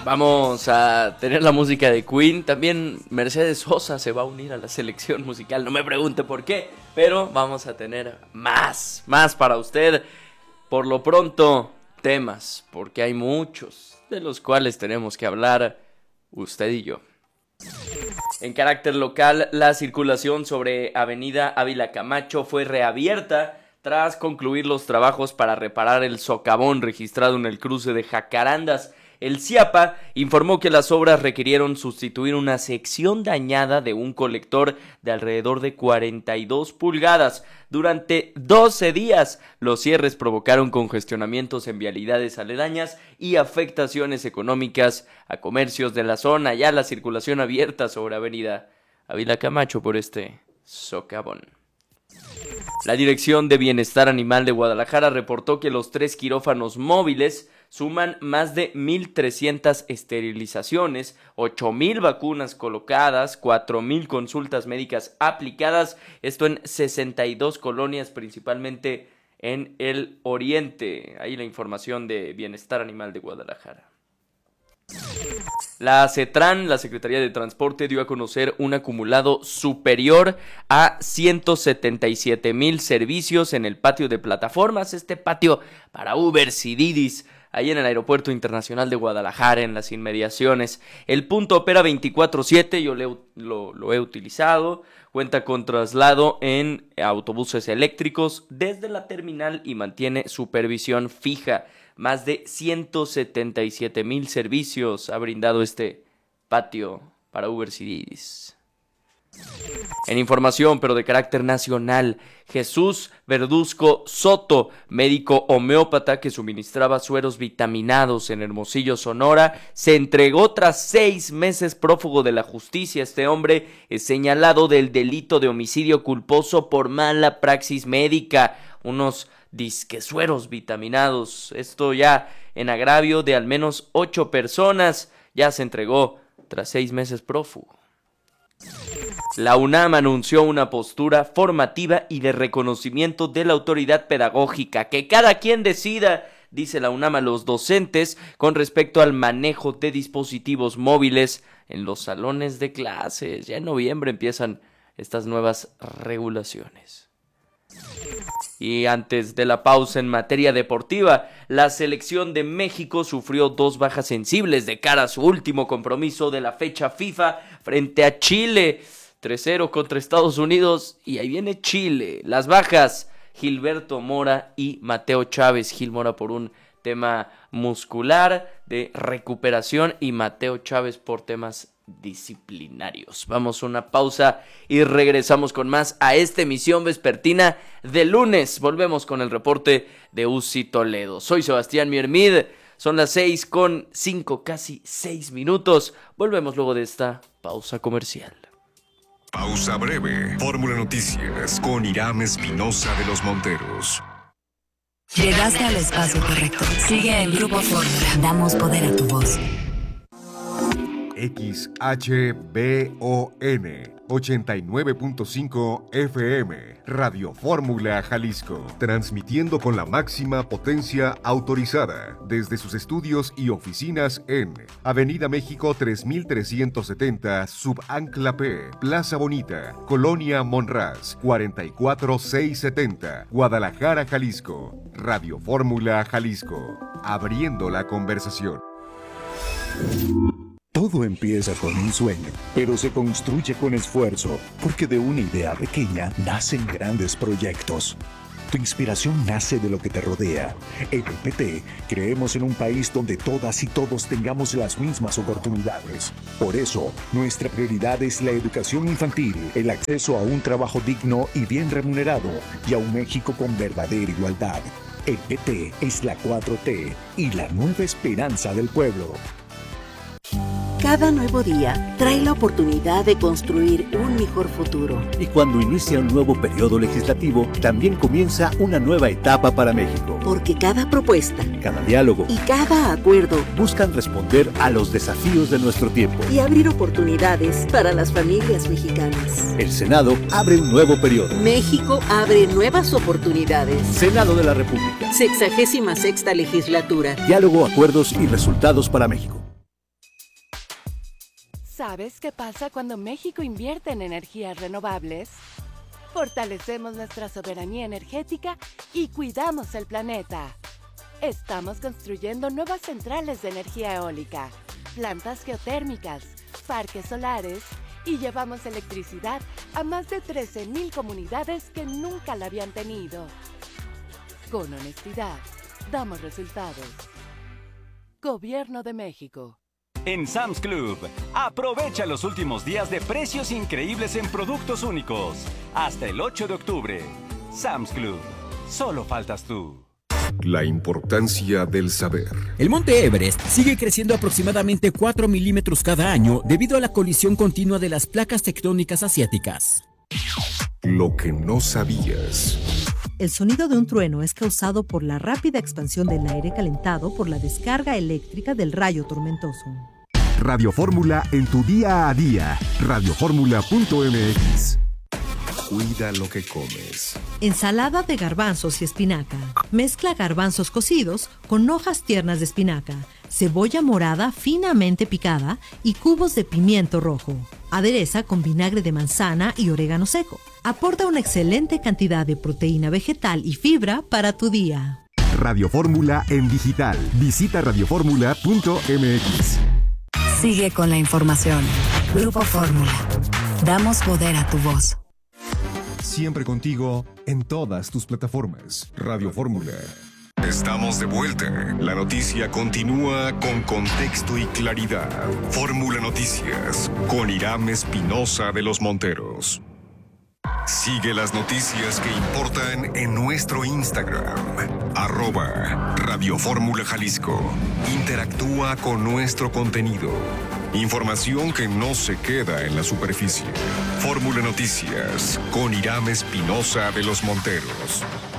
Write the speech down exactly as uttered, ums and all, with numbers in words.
Vamos a tener la música de Queen. También Mercedes Sosa se va a unir a la selección musical. No me pregunte por qué, pero vamos a tener más, más para usted. Por lo pronto, temas, porque hay muchos de los cuales tenemos que hablar usted y yo. En carácter local, la circulación sobre Avenida Ávila Camacho fue reabierta tras concluir los trabajos para reparar el socavón registrado en el cruce de Jacarandas. El CIAPA informó que las obras requirieron sustituir una sección dañada de un colector de alrededor de cuarenta y dos pulgadas. Durante doce días, los cierres provocaron congestionamientos en vialidades aledañas y afectaciones económicas a comercios de la zona. Ya la circulación abierta sobre Avenida Ávila Camacho por este socavón. La Dirección de Bienestar Animal de Guadalajara reportó que los tres quirófanos móviles suman más de mil trescientas esterilizaciones, ocho mil vacunas colocadas, cuatro mil consultas médicas aplicadas, esto en sesenta y dos colonias, principalmente en el oriente. Ahí la información de Bienestar Animal de Guadalajara. La CETRAN, la Secretaría de Transporte, dio a conocer un acumulado superior a ciento setenta y siete mil servicios en el patio de plataformas, este patio para Ubers y Didis, ahí en el Aeropuerto Internacional de Guadalajara, en las inmediaciones. El punto opera veinticuatro siete, yo le, lo, lo he utilizado, cuenta con traslado en autobuses eléctricos desde la terminal y mantiene supervisión fija. Más de ciento setenta y siete mil servicios ha brindado este patio para Ubers y Didis. En información, pero de carácter nacional, Jesús Verduzco Soto, médico homeópata que suministraba sueros vitaminados en Hermosillo, Sonora, se entregó tras seis meses prófugo de la justicia. Este hombre es señalado del delito de homicidio culposo por mala praxis médica. Unos disque sueros vitaminados, esto ya en agravio de al menos ocho personas, ya se entregó tras seis meses prófugo. La UNAM anunció una postura formativa y de reconocimiento de la autoridad pedagógica, que cada quien decida, dice la UNAM a los docentes, con respecto al manejo de dispositivos móviles en los salones de clases. Ya en noviembre empiezan estas nuevas regulaciones. Y antes de la pausa en materia deportiva, la selección de México sufrió dos bajas sensibles de cara a su último compromiso de la fecha FIFA frente a Chile. tres cero contra Estados Unidos y ahí viene Chile. Las bajas, Gilberto Mora y Mateo Chávez. Gil Mora por un tema muscular de recuperación y Mateo Chávez por temas disciplinarios. Vamos a una pausa y regresamos con más a esta emisión vespertina de lunes. Volvemos con el reporte de U C I Toledo. Soy Sebastián Miermid. Son las seis con cinco, casi seis minutos. Volvemos luego de esta pausa comercial. Pausa breve. Fórmula Noticias con Irán Espinosa de los Monteros. Llegaste al espacio correcto. Sigue en Grupo Fórmula. Damos poder a tu voz. X H B O N ochenta y nueve punto cinco F M, Radio Fórmula Jalisco, transmitiendo con la máxima potencia autorizada desde sus estudios y oficinas en Avenida México tres mil trescientos setenta, Subancla P, Plaza Bonita, Colonia Monraz, cuarenta y cuatro mil seiscientos setenta, Guadalajara, Jalisco. Radio Fórmula Jalisco, abriendo la conversación. Todo empieza con un sueño, pero se construye con esfuerzo, porque de una idea pequeña nacen grandes proyectos. Tu inspiración nace de lo que te rodea. En el P T creemos en un país donde todas y todos tengamos las mismas oportunidades. Por eso, nuestra prioridad es la educación infantil, el acceso a un trabajo digno y bien remunerado, y a un México con verdadera igualdad. El P T es la cuatro T y la nueva esperanza del pueblo. Cada nuevo día trae la oportunidad de construir un mejor futuro. Y cuando inicia un nuevo periodo legislativo, también comienza una nueva etapa para México. Porque cada propuesta, cada diálogo y cada acuerdo buscan responder a los desafíos de nuestro tiempo y abrir oportunidades para las familias mexicanas. El Senado abre un nuevo periodo. México abre nuevas oportunidades. Senado de la República. Sexagésima sexta legislatura. Diálogo, acuerdos y resultados para México. ¿Sabes qué pasa cuando México invierte en energías renovables? Fortalecemos nuestra soberanía energética y cuidamos el planeta. Estamos construyendo nuevas centrales de energía eólica, plantas geotérmicas, parques solares y llevamos electricidad a más de trece mil comunidades que nunca la habían tenido. Con honestidad, damos resultados. Gobierno de México. En Sam's Club, aprovecha los últimos días de precios increíbles en productos únicos. Hasta el ocho de octubre. Sam's Club. Solo faltas tú. La importancia del saber. El monte Everest sigue creciendo aproximadamente cuatro milímetros cada año debido a la colisión continua de las placas tectónicas asiáticas. Lo que no sabías. El sonido de un trueno es causado por la rápida expansión del aire calentado por la descarga eléctrica del rayo tormentoso. Radio Fórmula en tu día a día. radio fórmula punto m x. Cuida lo que comes. Ensalada de garbanzos y espinaca. Mezcla garbanzos cocidos con hojas tiernas de espinaca, cebolla morada finamente picada y cubos de pimiento rojo. Adereza con vinagre de manzana y orégano seco. Aporta una excelente cantidad de proteína vegetal y fibra para tu día. Radio Fórmula en digital. Visita radio fórmula punto m x. Sigue con la información. Grupo Fórmula. Damos poder a tu voz. Siempre contigo en todas tus plataformas. Radio Fórmula. Estamos de vuelta. La noticia continúa con contexto y claridad. Fórmula Noticias con Irán Espinosa de los Monteros. Sigue las noticias que importan en nuestro Instagram. Arroba Radio Fórmula Jalisco. Interactúa con nuestro contenido. Información que no se queda en la superficie. Fórmula Noticias con Irán Espinosa de los Monteros.